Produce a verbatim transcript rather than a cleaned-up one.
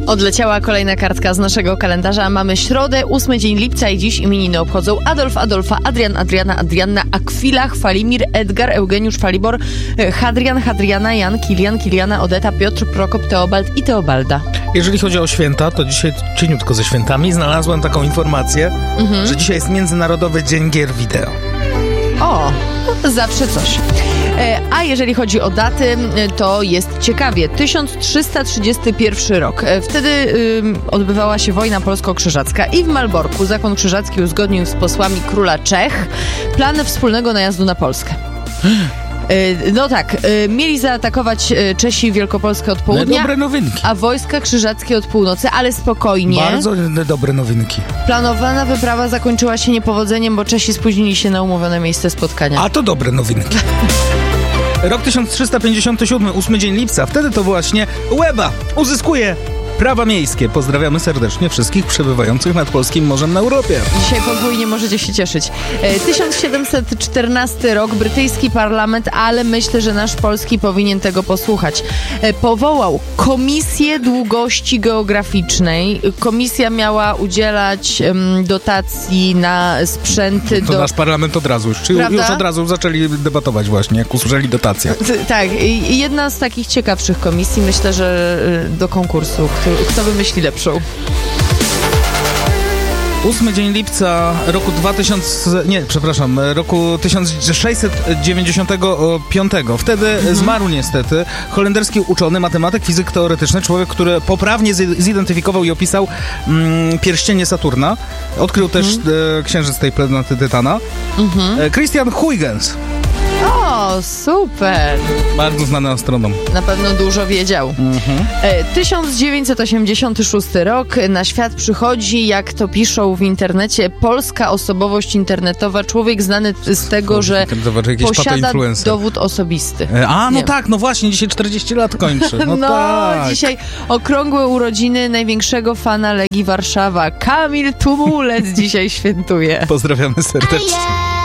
Odleciała kolejna kartka z naszego kalendarza. Mamy środę, ósmy dzień lipca i dziś imieniny obchodzą Adolf, Adolfa, Adrian, Adriana, Adrianna, Akwila, Falimir, Edgar, Eugeniusz, Falibor, Hadrian, Hadriana, Jan, Kilian, Kiliana, Odeta, Piotr, Prokop, Teobald i Teobalda. Jeżeli chodzi o święta, to dzisiaj cieniutko ze świętami. Znalazłem taką informację, mhm. że dzisiaj jest Międzynarodowy Dzień Gier Wideo. O, zawsze coś. A jeżeli chodzi o daty, to jest ciekawie. tysiąc trzysta trzydziesty pierwszy rok. Wtedy y, odbywała się wojna polsko-krzyżacka i w Malborku zakon krzyżacki uzgodnił z posłami króla Czech plany wspólnego najazdu na Polskę. No tak, mieli zaatakować Czesi Wielkopolskę od południa, dobre nowinki. A wojska krzyżackie od północy, ale spokojnie. Bardzo dobre nowinki. Planowana wyprawa zakończyła się niepowodzeniem, bo Czesi spóźnili się na umówione miejsce spotkania. A to dobre nowinki. Rok tysiąc trzysta pięćdziesiąty siódmy, ósmy dzień lipca. Wtedy to właśnie Łeba uzyskuje prawa miejskie. Pozdrawiamy serdecznie wszystkich przebywających nad polskim morzem na Europie. Dzisiaj podwójnie możecie się cieszyć. tysiąc siedemset czternasty rok, brytyjski parlament, ale myślę, że nasz polski powinien tego posłuchać. Powołał Komisję Długości Geograficznej. Komisja miała udzielać um, dotacji na sprzęty to do... nasz parlament od razu już, Prawda? już od razu zaczęli debatować właśnie, jak usłyszeli dotację. Tak, i jedna z takich ciekawszych komisji, myślę, że do konkursu. Kto wymyśli lepszą? ósmy dzień lipca roku dwa tysiące... Nie, przepraszam, roku tysiąc sześćset dziewięćdziesiątego piątego. Wtedy mhm. zmarł niestety holenderski uczony, matematyk, fizyk teoretyczny, człowiek, który poprawnie zidentyfikował i opisał mm, pierścienie Saturna. Odkrył mhm. też e, księżyc tej planety Tytana. Mhm. E, Christian Huygens. O, super! Bardzo znany astronom. Na pewno dużo wiedział. Mhm. E, tysiąc dziewięćset osiemdziesiąty szósty rok. Na świat przychodzi, jak to piszą w internecie, polska osobowość internetowa. Człowiek znany z tego, że posiada dowód osobisty. E, a, no Nie. tak, no właśnie, dzisiaj czterdzieści lat kończy. No, no tak. dzisiaj okrągłe urodziny największego fana Legii Warszawa. Kamil Tumulec dzisiaj świętuje. Pozdrawiamy serdecznie.